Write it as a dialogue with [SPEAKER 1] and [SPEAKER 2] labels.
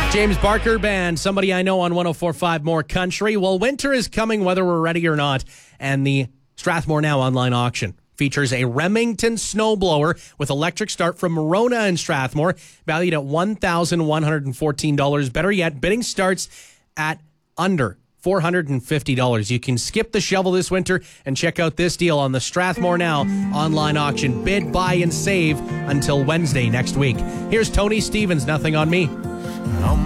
[SPEAKER 1] James Barker Band, Somebody I Know on 104.5 More Country. Well, winter is coming whether we're ready or not, and the Strathmore Now online auction features a Remington snowblower with electric start from Morona in Strathmore, valued at $1,114. Better yet, bidding starts at under $450. You can skip the shovel this winter and check out this deal on the Strathmore Now online auction. Bid, buy, and save until Wednesday next week. Here's Tony Stevens, Nothing on Me.